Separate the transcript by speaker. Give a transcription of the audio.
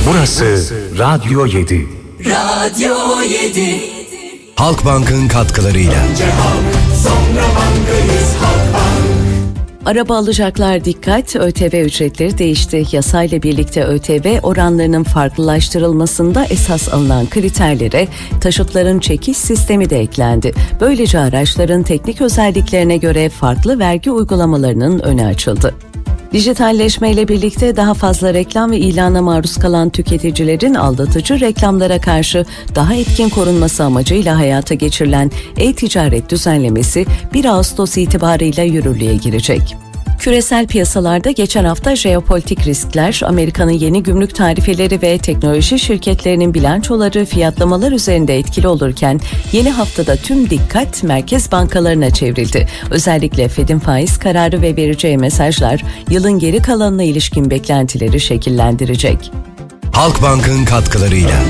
Speaker 1: Burası Radyo 7.
Speaker 2: Radyo 7.
Speaker 3: Halkbank'ın katkılarıyla.
Speaker 2: Önce halk, sonra bankayız Halkbank.
Speaker 4: Araba alacaklar dikkat, ÖTV ücretleri değişti. Yasayla birlikte ÖTV oranlarının farklılaştırılmasında esas alınan kriterlere taşıtların çekiş sistemi de eklendi. Böylece araçların teknik özelliklerine göre farklı vergi uygulamalarının önü açıldı. Dijitalleşmeyle birlikte daha fazla reklam ve ilana maruz kalan tüketicilerin aldatıcı reklamlara karşı daha etkin korunması amacıyla hayata geçirilen e-ticaret düzenlemesi 1 Ağustos itibarıyla yürürlüğe girecek. Küresel piyasalarda geçen hafta jeopolitik riskler, Amerika'nın yeni gümrük tarifeleri ve teknoloji şirketlerinin bilançoları fiyatlamalar üzerinde etkili olurken yeni haftada tüm dikkat merkez bankalarına çevrildi. Özellikle Fed'in faiz kararı ve vereceği mesajlar yılın geri kalanına ilişkin beklentileri şekillendirecek.
Speaker 3: Halkbank'ın katkılarıyla.